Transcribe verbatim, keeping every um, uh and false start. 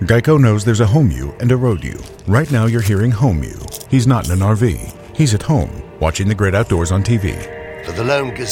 Geico knows there's a home you and a road you. Right now you're hearing home you. He's not in an R V. He's at home, watching the great outdoors on T V. For the lone gazelle.